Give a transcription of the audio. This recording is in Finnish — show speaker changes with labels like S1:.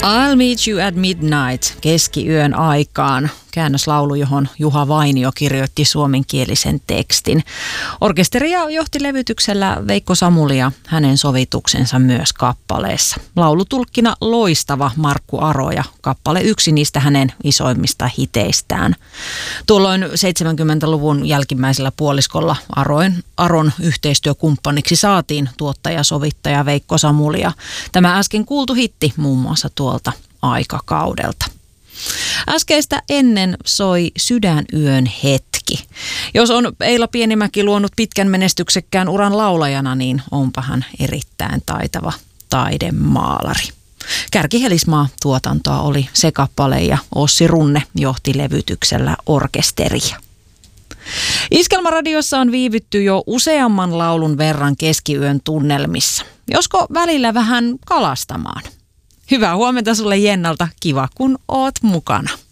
S1: I'll meet you at midnight, keskiyön aikaan. Käännöslaulu, johon Juha Vainio kirjoitti suomenkielisen tekstin. Orkesteria johti levytyksellä Veikko Samuli ja hänen sovituksensa myös kappaleessa. Laulutulkkina loistava Markku Aro ja kappale yksi niistä hänen isoimmista hiteistään. Tuolloin 70-luvun jälkimmäisellä puoliskolla Aron yhteistyökumppaniksi saatiin tuottaja-sovittaja Veikko Samuli ja tämä äsken kuultu hitti muun muassa tuolta aikakaudelta. Äskeistä ennen soi Sydänyön hetki. Jos on Eila Pienimäki luonut pitkän menestyksekkään uran laulajana, niin onpa hän erittäin taitava taidemaalari. Kärkihelismaa tuotantoa oli se kappale ja Ossi Runne johti levytyksellä orkesteria. Iskelmaradiossa on viivytty jo useamman laulun verran keskiyön tunnelmissa. Josko välillä vähän kalastamaan? Hyvää huomenta sulle Jennalta. Kiva kun oot mukana.